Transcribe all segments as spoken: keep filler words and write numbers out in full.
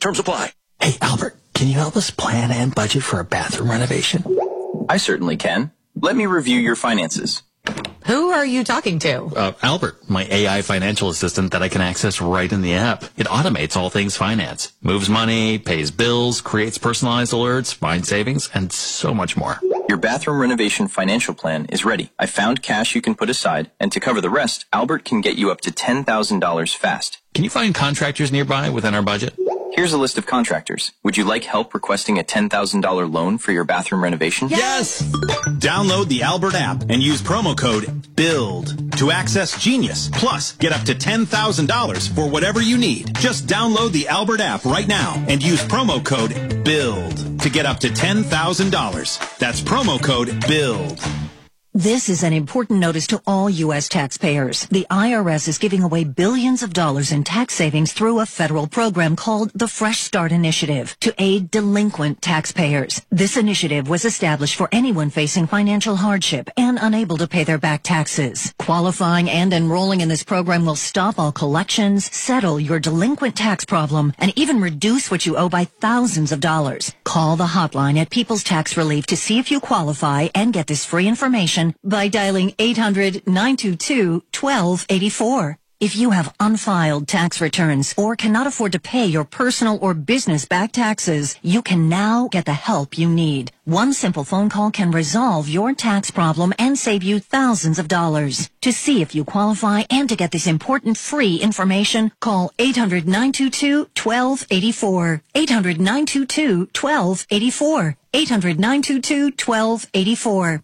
Terms apply. Hey, Albert, can you help us plan and budget for a bathroom renovation? I certainly can. Let me review your finances. Who are you talking to? Uh, Albert, my A I financial assistant that I can access right in the app. It automates all things finance, moves money, pays bills, creates personalized alerts, finds savings, and so much more. Your bathroom renovation financial plan is ready. I found cash you can put aside, and to cover the rest, Albert can get you up to ten thousand dollars fast. Can you find contractors nearby within our budget? Here's a list of contractors. Would you like help requesting a ten thousand dollars loan for your bathroom renovation? Yes! Download the Albert app and use promo code BUILD to access Genius. Plus, get up to ten thousand dollars for whatever you need. Just download the Albert app right now and use promo code BUILD to get up to ten thousand dollars. That's promo code BUILD. This is an important notice to all U S taxpayers. The I R S is giving away billions of dollars in tax savings through a federal program called the Fresh Start Initiative to aid delinquent taxpayers. This initiative was established for anyone facing financial hardship and unable to pay their back taxes. Qualifying and enrolling in this program will stop all collections, settle your delinquent tax problem, and even reduce what you owe by thousands of dollars. Call the hotline at People's Tax Relief to see if you qualify and get this free information by dialing eight hundred, nine two two, one two eight four. If you have unfiled tax returns or cannot afford to pay your personal or business back taxes, you can now get the help you need. One simple phone call can resolve your tax problem and save you thousands of dollars. To see if you qualify and to get this important free information, call eight hundred, nine two two, one two eight four. eight hundred, nine two two, one two eight four. eight hundred, nine two two, one two eight four.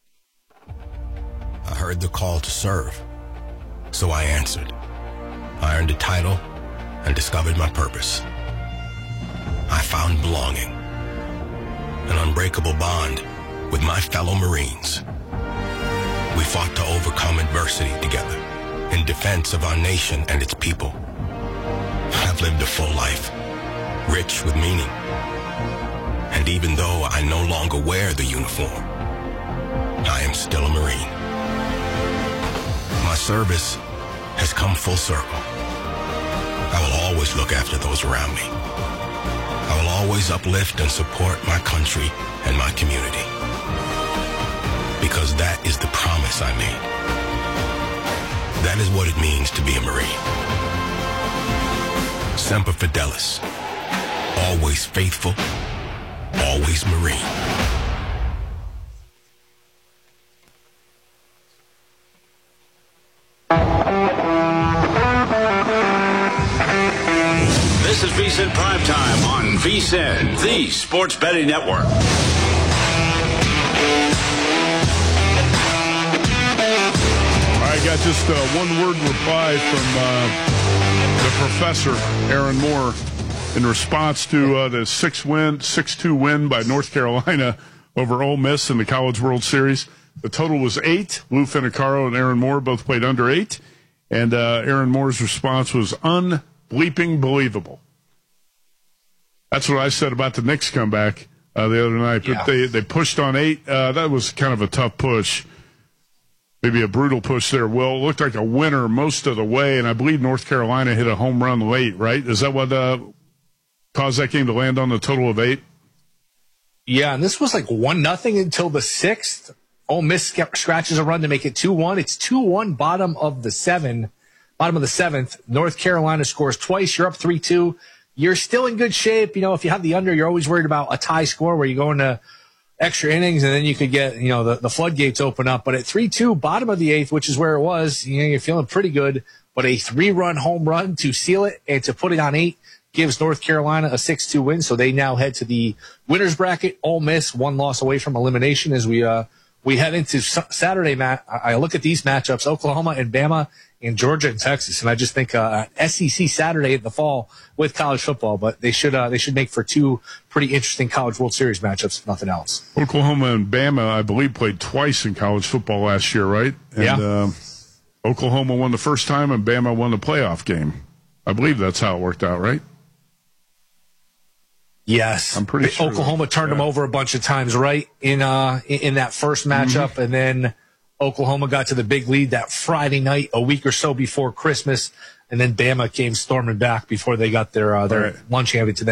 I heard the call to serve, so I answered. I earned a title and discovered my purpose. I found belonging, an unbreakable bond with my fellow Marines. We fought to overcome adversity together in defense of our nation and its people. I've lived a full life, rich with meaning. And even though I no longer wear the uniform, I am still a Marine. My service has come full circle. I will always look after those around me. I will always uplift and support my country and my community. Because that is the promise I made. That is what it means to be a Marine. Semper Fidelis. Always faithful. Always Marine. This is VSiN Primetime on VSiN, the Sports Betting Network. All right, got just a one-word reply from uh, the professor, Aaron Moore, in response to uh, the six win, six two win by North Carolina over Ole Miss in the College World Series. The total was eight. Lou Finicaro and Aaron Moore both played under eight. And uh, Aaron Moore's response was unbleeping believable. That's what I said about the Knicks comeback uh, the other night. But yeah. they, they pushed on eight. Uh, that was kind of a tough push. Maybe a brutal push there. Well, it looked like a winner most of the way, and I believe North Carolina hit a home run late, right? Is that what uh, caused that game to land on the total of eight? Yeah, and this was like one nothing until the sixth. Ole Miss scratches a run to make it two one. It's two one, bottom of the seven, bottom of the seventh. North Carolina scores twice. You're up three two. You're still in good shape. You know, if you have the under, you're always worried about a tie score where you go into extra innings and then you could get, you know, the, the floodgates open up. But at three two, bottom of the eighth, which is where it was, you know, you're feeling pretty good. But a three-run home run to seal it and to put it on eight gives North Carolina a six two win. So they now head to the winner's bracket. Ole Miss, one loss away from elimination as we uh we head into Saturday. Matt, I look at these matchups: Oklahoma and Bama, and Georgia and Texas, and I just think uh, S E C Saturday in the fall with college football. But they should uh, they should make for two pretty interesting College World Series matchups, if nothing else. Oklahoma and Bama, I believe, played twice in college football last year, right? And, yeah. Uh, Oklahoma won the first time, and Bama won the playoff game. I believe that's how it worked out, right? Yes, I'm pretty sure. Oklahoma turned yeah. them over a bunch of times, right? In uh in, in that first matchup, mm-hmm. and then Oklahoma got to the big lead that Friday night, a week or so before Christmas, and then Bama came storming back before they got their uh, their right. lunch handed to them.